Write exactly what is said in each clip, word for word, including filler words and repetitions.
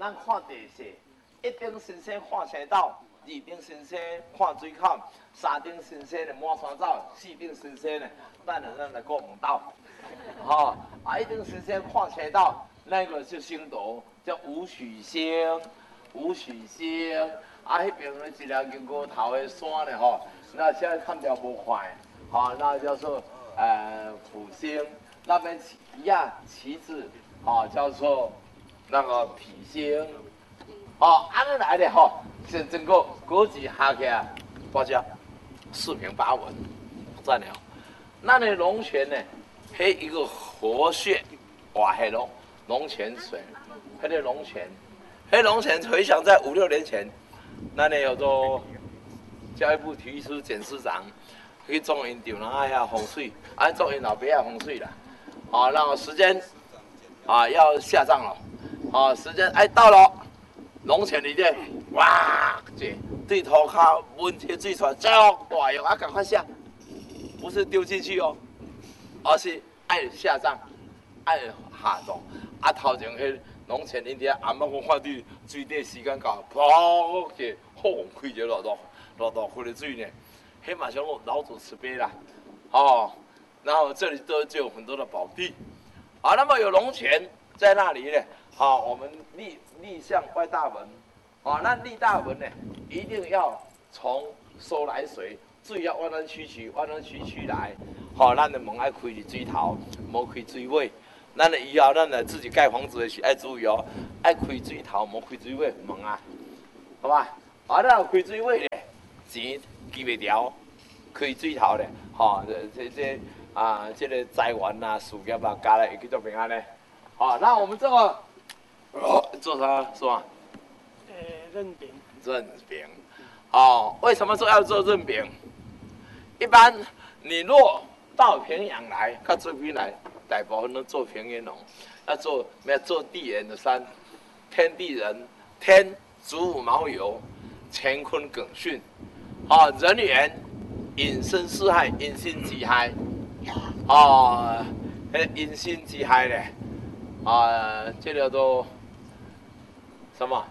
咱看地势，一顶先生看青岛，二顶先生看水口，三顶先生呢满山走，四顶先生呢，咱来咱来过门道。吼、哦，啊一顶先生看青岛，那个就星斗叫吴许星，吴许星。啊，迄边呢一条金菇头的山呢吼，那现在看条无快，好、哦，那叫做呃普星。那边旗呀旗子，哦叫做那个体星，哦安尼来的吼，是整个国际下起来，大家四平八稳，赞了。那呢龙泉呢，迄一个活穴，哇，迄龙龙泉水，迄个龙泉，迄龙泉回想在五六年前，那呢有做教育部体育司检司长去种因场那遐风水，啊种因老爸遐风水啦。好，那时间啊要下葬了，好，时间哎到了，龙泉里面哇，这对头靠温铁水出来，这大用啊，赶快下，不是丢进去哦，而是爱下葬，爱下葬。啊头前迄龙泉里底阿妈讲看对水底时间到，噗个风开就落落落落开的水呢，迄马上老祖慈悲啦，哦。然后这里都就有很多的宝地，啊，那么有龙泉在那里呢，好、啊，我们立立向外大门，啊，那立大门呢，一定要从收来水，水要弯弯曲曲，弯弯曲曲来，好、啊，咱的门要开伫水头，莫开水尾，咱的以后咱来自己盖房子的时爱注意哦，爱开水头，莫开水尾门啊，好吧？啊，咱有开水尾呢，钱记袂牢，开水头呢，吼、啊，这这这。啊，这个财源啊、事业啊，加来会去做平安呢。好，那我们这个、哦、做啥说啊？ 呃，认饼。 认饼。哦，为什么说要做认饼？一般你若到平阳来，到这边来，大部分都做平原农，要做要做地缘的山，天地人，天祖母卯酉，乾坤艮巽，啊，人缘，引申四害，引心忌害。哦，迄因心之害咧，啊，这叫做什么？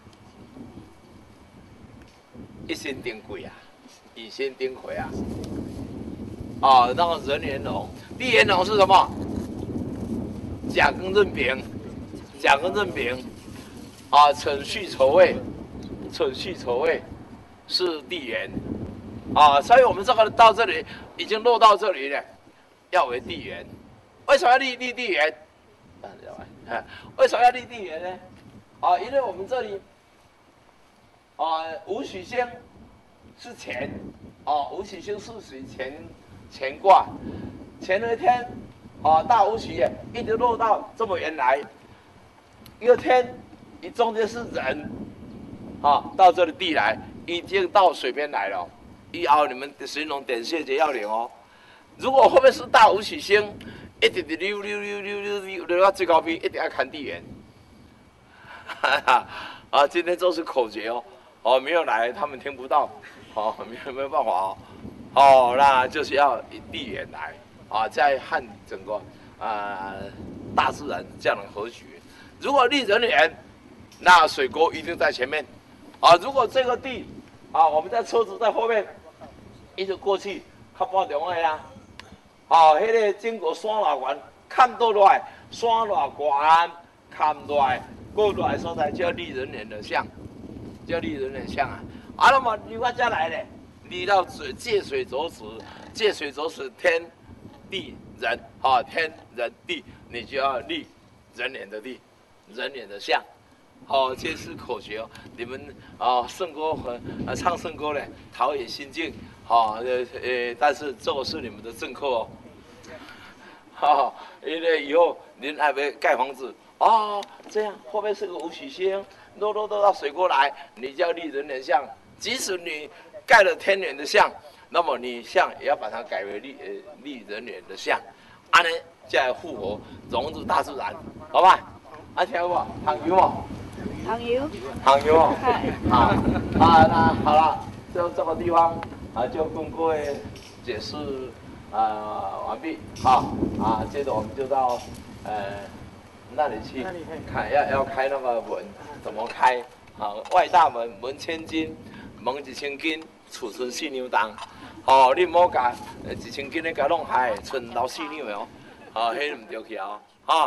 一心顶贵啊，以心顶魁啊。哦，那个人缘龙，地缘龙是什么？甲庚壬丙，甲庚壬丙，啊，辰戌丑未，辰戌丑未是地缘，啊，所以我们这个到这里已经落到这里了。要为地缘，为什么要立立地缘？为什么要立地缘呢？啊，因为我们这里啊，武曲星是乾，啊，武曲星是属于乾乾卦，乾的天啊，大武曲一直落到这么远来，一个天，你中间是人，啊，到这里地来，已经到水边来了，以后你们形容点穴节要领哦。如果后面是大武曲星，一直直溜溜溜溜溜溜溜到最高边，一定要看地缘。啊，今天都是口诀哦，哦，没有来，他们听不到，哦，没有没有办法哦，哦，那就是要以地缘来，啊，再和整个啊、呃、大自然这样的和谐。如果立人缘，那水沟一定在前面，啊，如果这个地，啊，我们在车子在后面，一直过去，较半中的啦。哦，迄、那个整个山偌远，看倒落来，山偌远，看落来，过落来所在叫立人脸的像，叫立人脸像啊。啊，那么你我再来咧，立到水借水走石，借水走石天地人，啊，天人地，你就要立人脸的地，人脸的像。哦，这是口诀哦。你们啊，圣歌和啊唱圣歌嘞，陶冶心境。好、哦，呃呃，但是这个是你们的正课哦。好、哦，因为以后您还没盖房子哦，这样后面是个武曲星，落落落到水沟来，你就要立人脸像。即使你盖了天脸的像，那么你像也要把它改为立呃立人脸的像，安呢再复活融入大自然，好吧？啊，听有无？行有无？ 行有。 行有哦。好，啊，那好了，就这个地方。啊，就跟各位解释啊完毕，好啊，接着我们就到呃那里去看，要要开那个文怎么开？啊，外大门门千金，门一千金，厝剩四两重。哦，你唔好甲一千斤的甲弄害，剩老四两的哦。哦，迄唔对去哦。啊，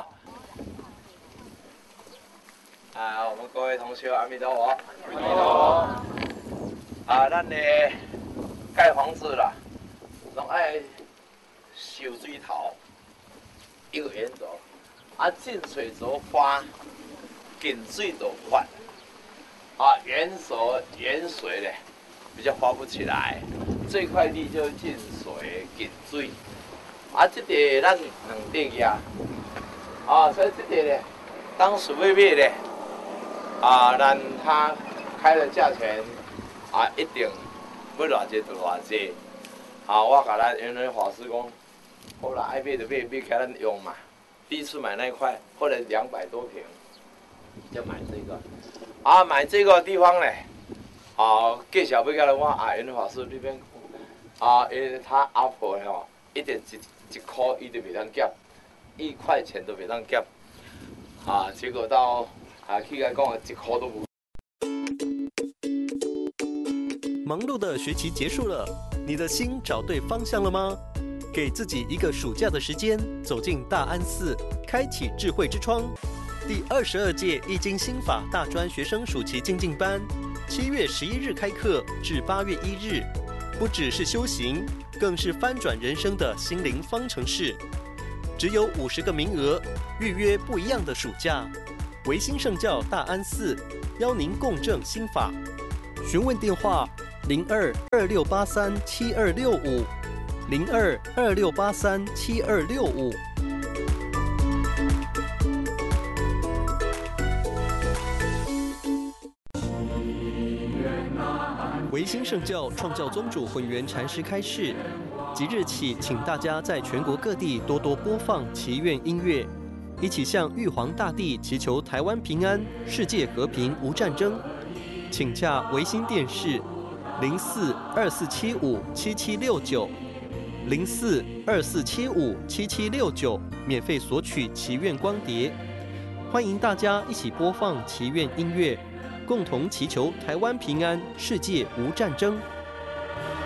啊，我们各位同学，阿弥陀佛。阿弥陀佛。啊，咱咧盖房子啦，拢爱修水头，一个原则。啊，进水则发，进水则发。啊，远手远水咧，比较发不起来。最快力就是进水进水。啊，这个咱两块呀，啊，所以这个咧，当时买买咧，啊，咱他开的价钱啊，一定要偌济就偌济。啊，我甲咱原来法师讲，好啦，爱买就买，买给咱用嘛。第一次买那一块，后来两百多平，就买这个。啊，买这个地方呢，啊，介绍要甲咱我啊，原来法师那边，啊，因为他阿婆吼，一点一一块伊都袂当减，一块钱都袂当减，啊，结果到啊去甲讲一块都无。 忙碌的学期结束了，你的心找对方向了吗？给自己一个暑假的时间，走进大安寺，开启智慧之窗。第二十二届易经心法大专学生暑期精进班，七月十一日开课至八月一日，不只是修行，更是翻转人生的心灵方程式。只有五十个名额，预约不一样的暑假。维新圣教大安寺邀您共振心法，询问电话零二二六八三七二六五零二二六八三七二六五。维新圣教创教宗主混元禅师开示，即日起，请大家在全国各地多多播放祈愿音乐，一起向玉皇大帝祈求台湾平安、世界和平无战争。请洽维新电视零四二四七五七七六九零四二四七五七七六九，免费索取祈愿光碟。欢迎大家一起播放祈愿音乐，共同祈求台湾平安，世界无战争。